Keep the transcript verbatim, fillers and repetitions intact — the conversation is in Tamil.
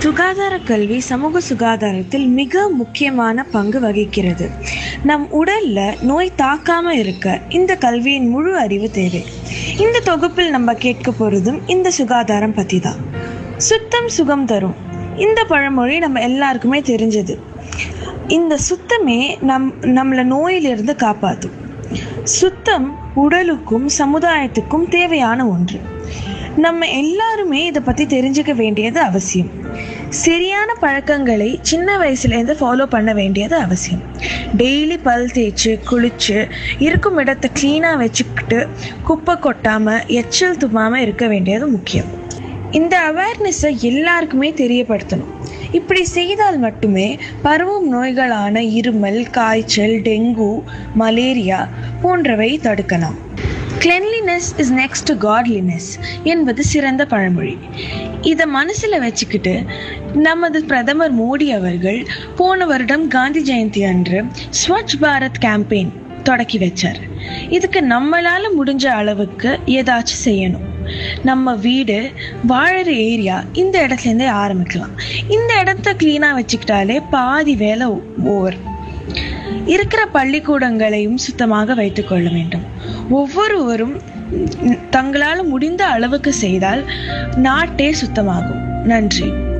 சுகாதார கல்வி சமூக சுகாதாரத்தில் மிக முக்கியமான பங்கு வகிக்கிறது. நம் உடல்ல நோய் தாக்காம இருக்க இந்த கல்வியின் முழு அறிவு தேவை. இந்த தொகுப்பில் நம்ம கேட்க போறதும் இந்த சுகாதாரம் பத்தி தான். சுத்தம் சுகம் தரும், இந்த பழமொழி நம்ம எல்லாருக்குமே தெரிஞ்சது. இந்த சுத்தமே நம் நம்மளை நோயிலிருந்து காப்பாற்றும். சுத்தம் உடலுக்கும் சமுதாயத்துக்கும் தேவையான ஒன்று. நம்ம எல்லாருமே இதை பற்றி தெரிஞ்சுக்க வேண்டியது அவசியம். சரியான பழக்கங்களை சின்ன வயசுலேருந்து ஃபாலோ பண்ண வேண்டியது அவசியம். டெய்லி பல் தேய்ச்சி குளிச்சு இருக்கும் இடத்த க்ளீனாக வச்சுக்கிட்டு குப்பை கொட்டாமல் எச்சில் தும்மாமல் இருக்க வேண்டியது முக்கியம். இந்த அவேர்னஸை எல்லாருக்குமே தெரியப்படுத்தணும். இப்படி செய்தால் மட்டுமே பரவும் நோய்களான இருமல், காய்ச்சல், டெங்கு, மலேரியா போன்றவை தடுக்கலாம். Cleanliness is next to godliness என்பது சிறந்த பழமொழி. இதை மனசில் வச்சுக்கிட்டு நமது பிரதமர் மோடி அவர்கள் போன வருடம் காந்தி ஜெயந்தி அன்று ஸ்வச் பாரத் கேம்பெயின் தொடக்கி வச்சார். இதுக்கு நம்மளால முடிஞ்ச அளவுக்கு ஏதாச்சும் செய்யணும். நம்ம வீடு, வாழற ஏரியா, இந்த இடத்துலேருந்தே ஆரம்பிக்கலாம். இந்த இடத்த கிளீனாக வச்சுக்கிட்டாலே பாதி வேலை ஓவர். இருக்கிற பள்ளிக்கூடங்களையும் சுத்தமாக வைத்துக் கொள்ள வேண்டும். ஒவ்வொருவரும் தங்களால் முடிந்த அளவுக்கு செய்தால் நாட்டே சுத்தமாகும். நன்றி.